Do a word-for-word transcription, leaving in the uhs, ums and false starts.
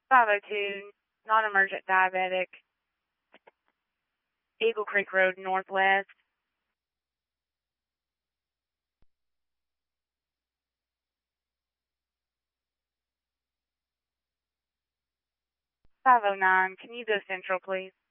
five oh two, non-emergent diabetic, Eagle Creek Road, Northwest. five oh nine, can you go central, please?